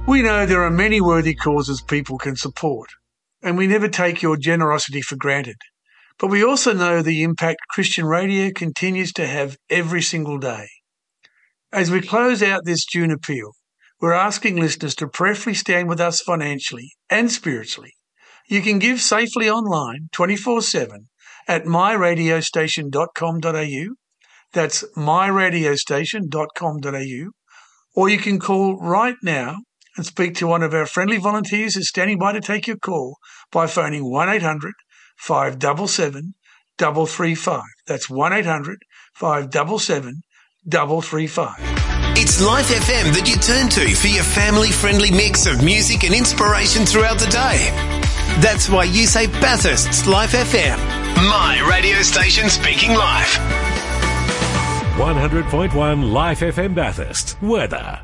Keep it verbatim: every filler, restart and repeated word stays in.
We know there are many worthy causes people can support, and we never take your generosity for granted. But we also know the impact Christian radio continues to have every single day. As we close out this June appeal, we're asking listeners to prayerfully stand with us financially and spiritually. You can give safely online twenty-four seven at my radio station dot com dot a u. That's my radio station dot com dot a u. Or you can call right now and speak to one of our friendly volunteers who's standing by to take your call by phoning one eight hundred five seven seven three three five. That's one eight hundred five seven seven three three five. It's Life F M that you turn to for your family-friendly mix of music and inspiration throughout the day. That's why you say Bathurst's Life F M. My radio station speaking life. one hundred point one Life F M Bathurst. Weather.